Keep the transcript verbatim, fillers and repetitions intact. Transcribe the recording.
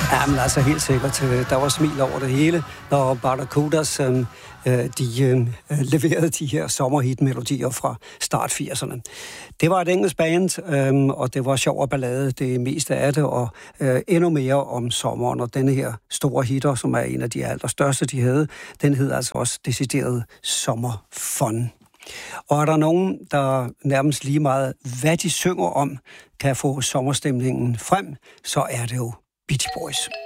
Ja, men altså helt sikkert. Der var smil over det hele, når Barracudas øh, de øh, leverede de her sommerhit-melodier fra start firserne. Det var et engelsk band, øh, og det var sjov og ballade det meste af det, og øh, endnu mere om sommeren. Og denne her store hitter, som er en af de allerstørste, de havde, den hed altså også decideret Sommerfun. Og er der nogen, der nærmest lige meget, hvad de synger om, kan få sommerstemningen frem, så er det jo Beach Boys.